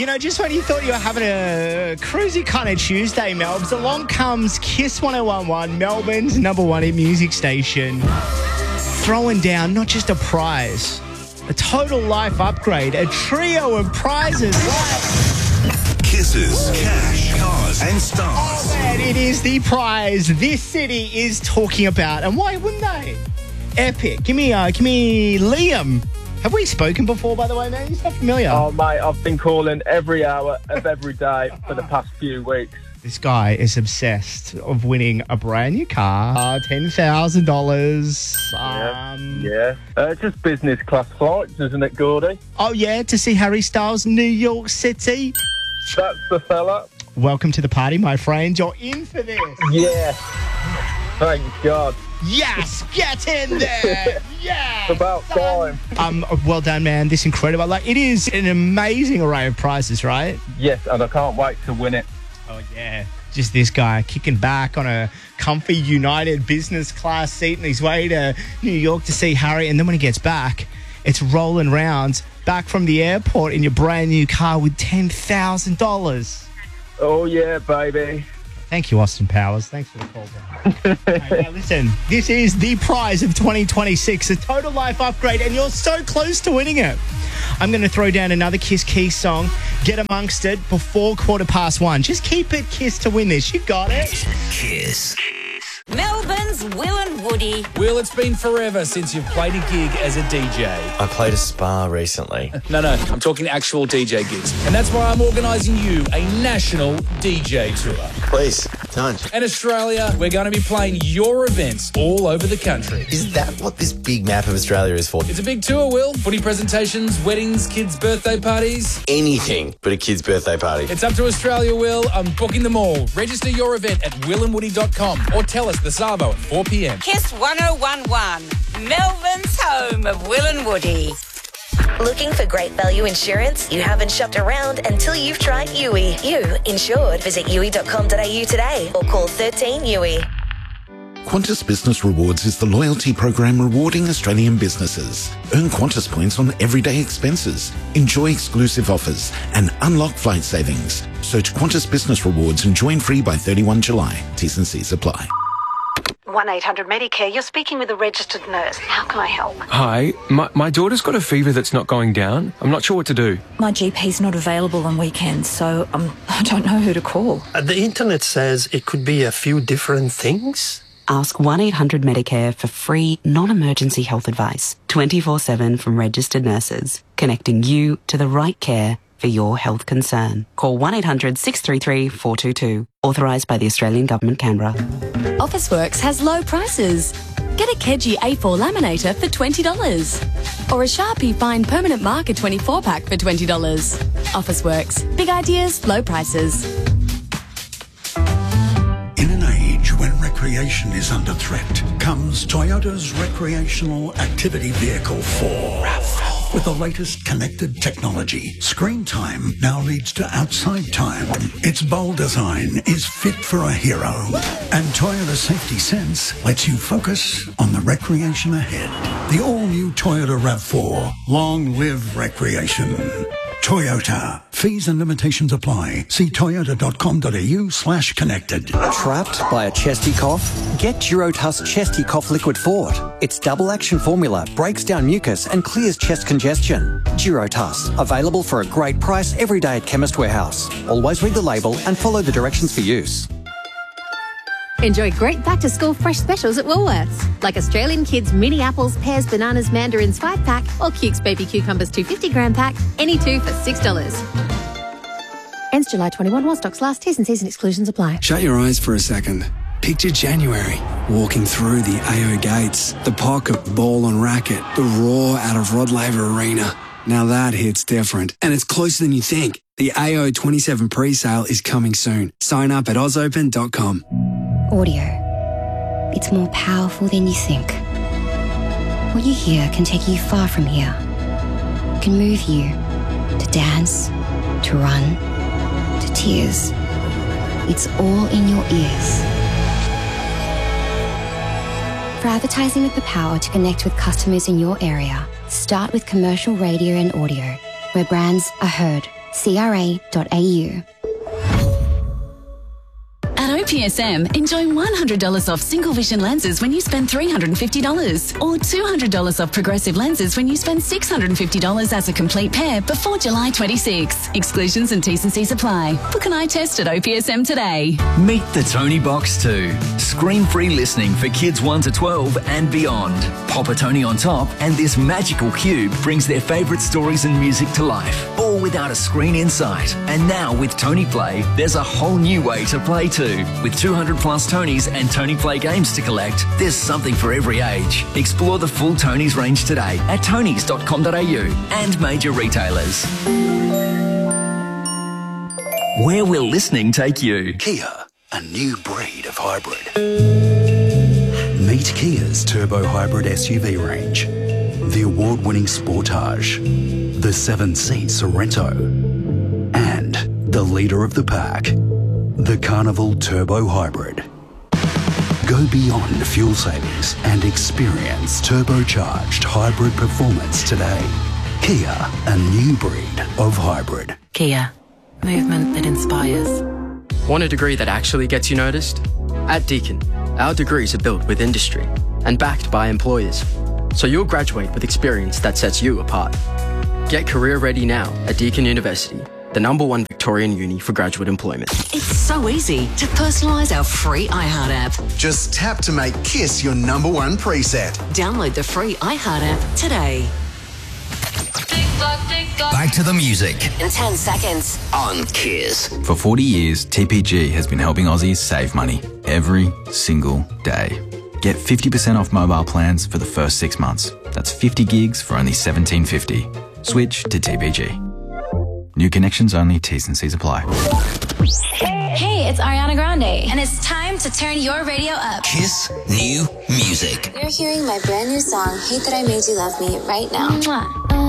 You know, just when you thought you were having a cruisy kind of Tuesday, Melbs, along comes Kiss 1011, Melbourne's number one hit music station, throwing down not just a prize, a total life upgrade, a trio of prizes. Kisses, cash, cars, and stars. Oh, man, it is the prize this city is talking about. And why wouldn't they? Epic. Give me Liam. Have we spoken before, by the way, man? He's not familiar. Oh, mate, I've been calling every hour of every day for the past few weeks. This guy is obsessed of winning a brand new car, $10,000. Yeah. Just business class flights, isn't it, Gordy? Oh, yeah, to see Harry Styles, New York City. That's the fella. Welcome to the party, my friend. You're in for this. Yeah. Thank God. Yes, get in there. Yeah. It's about time. Well done, man. This incredible. Like, it is an amazing array of prizes, right? Yes, and I can't wait to win it. Oh, yeah. Just this guy kicking back on a comfy United business class seat on his way to New York to see Harry. And then when he gets back, it's rolling round back from the airport in your brand new car with $10,000. Oh, yeah, baby. Thank you, Austin Powers. Thanks for the call, bro. Hey, now listen, this is the prize of 2026, a total life upgrade, and you're so close to winning it. I'm going to throw down another Kiss Keys song. Get amongst it before 1:15. Just keep it Kiss to win this. You got it. Kiss. Melbourne's Will and Woody. Will, it's been forever since you've played a gig as a DJ. I played a spa recently. No, I'm talking actual DJ gigs. And that's why I'm organising you a national DJ tour. Please, don't. In Australia, we're going to be playing your events all over the country. Is that what this big map of Australia is for? It's a big tour, Will. Footy presentations, weddings, kids' birthday parties. Anything but a kid's birthday party. It's up to Australia, Will. I'm booking them all. Register your event at willandwoody.com or tell us the Savo at 4 p.m. Kiss 1011, Melbourne's home of Will and Woody. Looking for great value insurance? You haven't shopped around until you've tried Yui. You insured. Visit yui.com.au today or call 13 Yui. Qantas Business Rewards is the loyalty program rewarding Australian businesses. Earn Qantas points on everyday expenses, enjoy exclusive offers, and unlock flight savings. Search Qantas Business Rewards and join free by 31 July. T's and C's apply. 1-800-Medicare, you're speaking with a registered nurse. How can I help? Hi, my daughter's got a fever that's not going down. I'm not sure what to do. My GP's not available on weekends, so I don't know who to call. The internet says it could be a few different things. Ask 1-800-Medicare for free, non-emergency health advice, 24/7 from registered nurses, connecting you to the right care for your health concern. Call 1-800-633-422. Authorised by the Australian Government, Canberra. Officeworks has low prices. Get a Keji A4 laminator for $20. Or a Sharpie Fine Permanent Marker 24-pack for $20. Officeworks. Big ideas, low prices. In an age when recreation is under threat, comes Toyota's recreational activity vehicle 4. With the latest connected technology, screen time now leads to outside time. Its bold design is fit for a hero. And Toyota Safety Sense lets you focus on the recreation ahead. The all-new Toyota RAV4. Long live recreation. Toyota. Fees and limitations apply. See toyota.com.au/connected. Trapped by a chesty cough? Get Durotuss Chesty Cough Liquid Fort. Its double-action formula breaks down mucus and clears chest congestion. Durotuss. Available for a great price every day at Chemist Warehouse. Always read the label and follow the directions for use. Enjoy great back-to-school fresh specials at Woolworths, like Australian Kids mini apples, pears, bananas, mandarins 5-pack or Cukes baby cucumbers 250-gram pack, any two for $6. Ends July 21 while stocks last. T's and C's and exclusions apply. Shut your eyes for a second. Picture January, walking through the AO gates, the pocket ball and racket, the roar out of Rod Laver Arena. Now that hits different, and it's closer than you think. The AO 27 pre-sale is coming soon. Sign up at ozopen.com. Audio. It's more powerful than you think. What you hear can take you far from here. It can move you to dance, to run, to tears. It's all in your ears. For advertising with the power to connect with customers in your area, start with commercial radio and audio, where brands are heard cra.au. At OPSM, enjoy $100 off single vision lenses when you spend $350 or $200 off progressive lenses when you spend $650 as a complete pair before July 26. Exclusions and T's and C's apply. Book an eye test at OPSM today. Meet the Tony Box 2. Screen-free listening for kids 1 to 12 and beyond. Pop a Tony on top and this magical cube brings their favourite stories and music to life, all without a screen in sight. And now with Tony Play, there's a whole new way to play too. With 200 plus Tonys and Tony Play games to collect, there's something for every age. Explore the full Tonys range today at tonys.com.au and major retailers. Where will listening take you? Kia, a new breed of hybrid. Meet Kia's turbo hybrid SUV range. The award-winning Sportage, the 7-seat Sorento, and the leader of the pack, the Carnival Turbo Hybrid. Go beyond fuel savings and experience turbocharged hybrid performance today. Kia, a new breed of hybrid. Kia, movement that inspires. Want a degree that actually gets you noticed? At Deakin, our degrees are built with industry and backed by employers, so you'll graduate with experience that sets you apart. Get career ready now at Deakin University, the #1 Victorian uni for graduate employment. It's so easy to personalise our free iHeart app. Just tap to make Kiss your #1 preset. Download the free iHeart app today. Back to the music In 10 seconds. on Kiss. For 40 years, TPG has been helping Aussies save money every single day. Get 50% off mobile plans for the first 6 months. That's 50 gigs for only $17.50. Switch to TPG. New connections only, T's and C's apply. Hey, it's Ariana Grande, and it's time to turn your radio up. Kiss New Music. You're hearing my brand new song, Hate That I Made You Love Me, right now. Mwah.